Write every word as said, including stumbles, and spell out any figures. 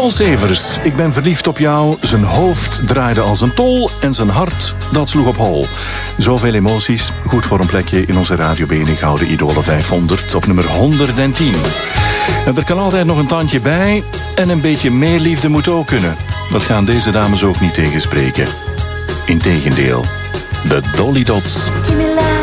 Paul Severs, ik ben verliefd op jou. Zijn hoofd draaide als een tol en zijn hart, dat sloeg op hol. Zoveel emoties, goed voor een plekje in onze Radio B N Gouden Idolen vijfhonderd op nummer honderdtien. En er kan altijd nog een tandje bij en een beetje meer liefde moet ook kunnen. Dat gaan deze dames ook niet tegenspreken. Integendeel, de Dolly Dots.